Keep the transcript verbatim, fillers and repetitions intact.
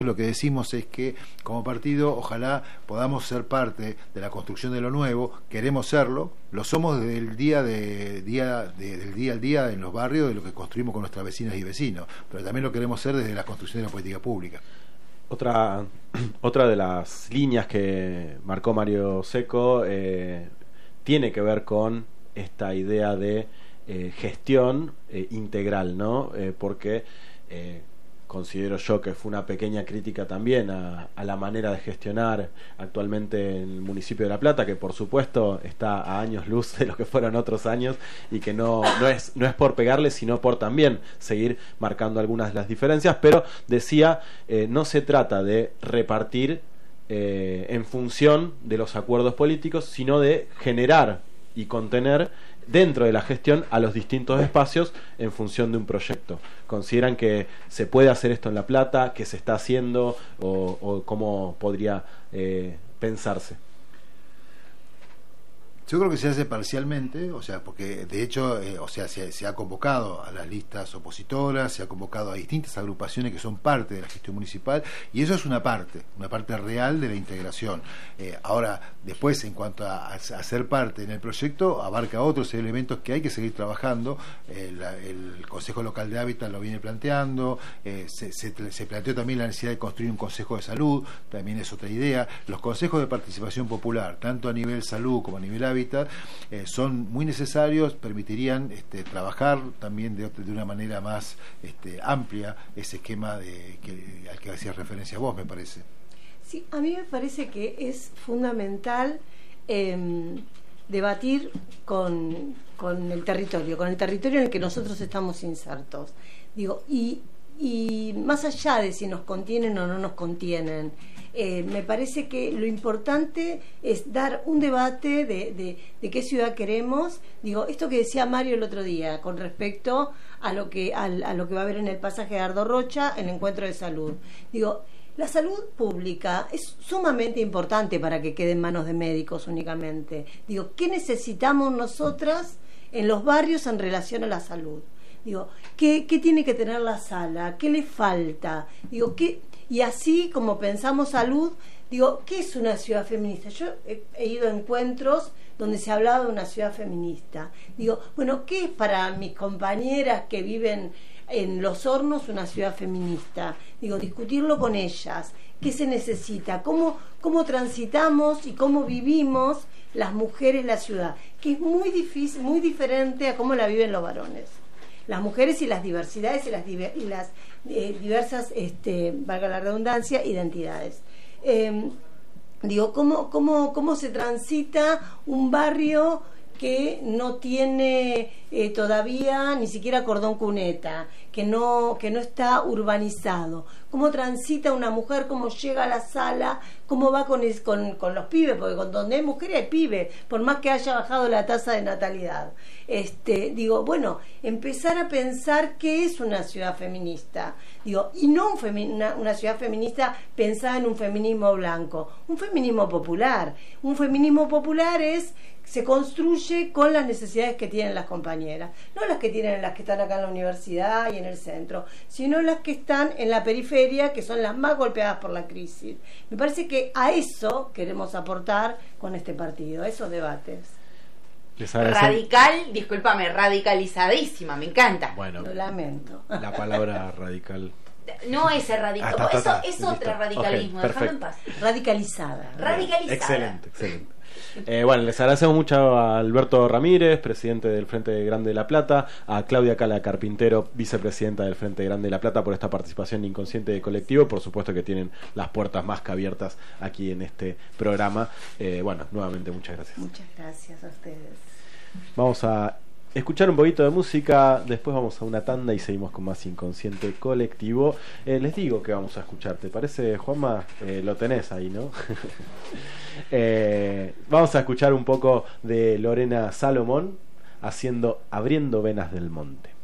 Lo que decimos es que como partido ojalá podamos ser parte de la construcción de lo nuevo, queremos serlo, lo somos desde el día de día de, del día al día en los barrios, de lo que construimos con nuestras vecinas y vecinos, pero también lo queremos ser desde la construcción de la política pública. Otra, otra de las líneas que marcó Mario Secco eh, tiene que ver con esta idea de eh, gestión eh, integral, ¿no? Eh, porque eh, considero yo que fue una pequeña crítica también a, a la manera de gestionar actualmente en el municipio de La Plata, que por supuesto está a años luz de lo que fueron otros años y que no, no es, no es por pegarle, sino por también seguir marcando algunas de las diferencias, pero decía, eh, no se trata de repartir eh, en función de los acuerdos políticos, sino de generar y contener dentro de la gestión a los distintos espacios en función de un proyecto. ¿Consideran que se puede hacer esto en La Plata, que se está haciendo o, o cómo podría eh, pensarse? Yo creo que se hace parcialmente, o sea, porque de hecho, eh, o sea, se, se ha convocado a las listas opositoras, se ha convocado a distintas agrupaciones que son parte de la gestión municipal, y eso es una parte, una parte real de la integración. Eh, ahora, después, en cuanto a, a ser parte en el proyecto, abarca otros elementos que hay que seguir trabajando. Eh, la, el Consejo Local de Hábitat lo viene planteando, eh, se, se, se planteó también la necesidad de construir un Consejo de Salud, también es otra idea. Los consejos de participación popular, tanto a nivel salud como a nivel hábitat, Eh, son muy necesarios, permitirían este, trabajar también de, de una manera más este, amplia ese esquema de, que, al que hacías referencia vos, me parece. Sí, a mí me parece que es fundamental eh, debatir con, con el territorio, con el territorio en el que nosotros estamos insertos. Digo, y, y más allá de si nos contienen o no nos contienen, Eh, me parece que lo importante es dar un debate de, de, de qué ciudad queremos. Digo, esto que decía Mario el otro día con respecto a lo que a, a lo que va a haber en el pasaje de Ardo Rocha, el encuentro de salud. Digo, la salud pública es sumamente importante para que quede en manos de médicos únicamente. Digo, ¿qué necesitamos nosotras en los barrios en relación a la salud? Digo, ¿qué, qué tiene que tener la sala? ¿Qué le falta? Digo, ¿qué? Y así como pensamos salud, digo, ¿qué es una ciudad feminista? Yo he, he ido a encuentros donde se hablaba de una ciudad feminista. Digo, bueno, ¿qué es para mis compañeras que viven en Los Hornos una ciudad feminista? Digo, discutirlo con ellas. ¿Qué se necesita? ¿Cómo, cómo transitamos y cómo vivimos las mujeres la ciudad? Que es muy difícil, muy diferente a cómo la viven los varones. Las mujeres y las diversidades y las, diver, y las eh, diversas, este, valga la redundancia, identidades. Eh, digo, ¿cómo, cómo, ¿cómo se transita un barrio que no tiene eh, todavía ni siquiera cordón cuneta, que no, que no está urbanizado? ¿Cómo transita una mujer? ¿Cómo llega a la sala? ¿Cómo va con, es, con, con los pibes? Porque con donde hay mujeres hay pibes, por más que haya bajado la tasa de natalidad. Este, digo, bueno, empezar a pensar qué es una ciudad feminista. Digo, y no un femi una, una ciudad feminista pensada en un feminismo blanco, un feminismo popular. Un feminismo popular es se construye con las necesidades que tienen las compañeras, no las que tienen las que están acá en la universidad y en el centro, sino las que están en la periferia, que son las más golpeadas por la crisis. Me parece que a eso queremos aportar con este partido, a esos debates. Radical, discúlpame, radicalizadísima, me encanta. Bueno, lo lamento. La palabra radical. No ese radical, ah, ta, ta, ta. eso es otro radicalismo, Okay, déjame en paz. Radicalizada. Radicalizada. Excelente, excelente. Eh, bueno, les agradecemos mucho a Alberto Ramírez, presidente del Frente Grande de La Plata, a Claudia Cala Carpintero, vicepresidenta del Frente Grande de La Plata, por esta participación inconsciente de colectivo. Por supuesto que tienen las puertas más que abiertas aquí en este programa. Eh, bueno, nuevamente muchas gracias. Muchas gracias a ustedes. Vamos a escuchar un poquito de música, después vamos a una tanda y seguimos con más Inconsciente Colectivo. Eh, les digo que vamos a escuchar, ¿te parece, Juanma? Eh, lo tenés ahí, ¿no? eh, vamos a escuchar un poco de Lorena Salomón haciendo Abriendo Venas del Monte.